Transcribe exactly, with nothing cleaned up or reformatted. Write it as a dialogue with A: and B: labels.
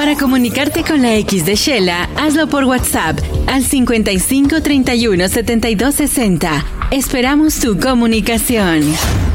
A: Para comunicarte con la X de Shela, hazlo por WhatsApp al cincuenta y cinco treinta y uno setenta y dos sesenta. Esperamos tu comunicación.